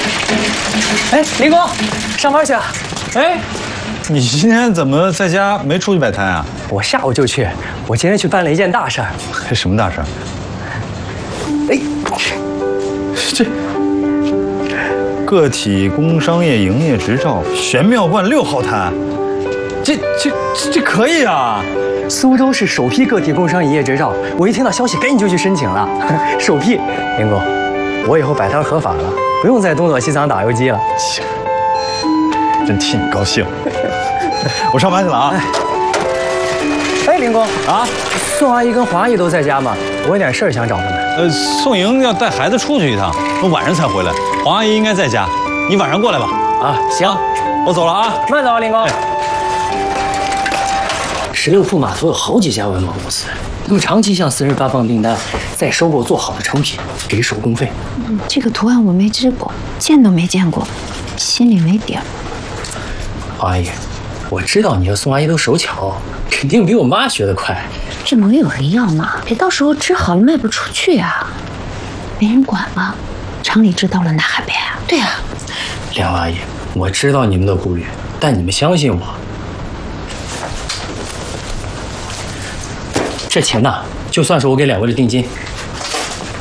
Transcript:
哎，林工，上班去啊？ 哎，你今天怎么在家没出去摆摊啊？ 我下午就去，我今天去办了一件大事儿。 什么大事？ 哎， 这个体工商业营业执照，玄妙观6号摊，这可以啊！ 苏州市首批个体工商营业执照，我一听到消息赶紧就去申请了。首批，林工，我以后摆摊合法了，不用在东躲西藏打游击了。 行，真替你高兴。我上班去了啊！ 哎，林工啊，宋阿姨跟黄阿姨都在家吗？我有点事儿想找他们。 宋莹要带孩子出去一趟，晚上才回来。黄阿姨应该在家，你晚上过来吧。 啊，行， 我走了啊， 慢走啊，林工。16铺码头有好几家文贸公司，他们长期向私人发放订单，再收购做好的成品，给手工费。 这个图案我没织过，见都没见过，心里没底儿。 黄阿姨，我知道你和宋阿姨都手巧，肯定比我妈学得快。 这没有人要嘛，别到时候织好了卖不出去呀，没人管了，厂里知道了那还办啊？对呀， 梁阿姨，我知道你们的顾虑，但你们相信我。这钱呢，就算是我给2位的定金，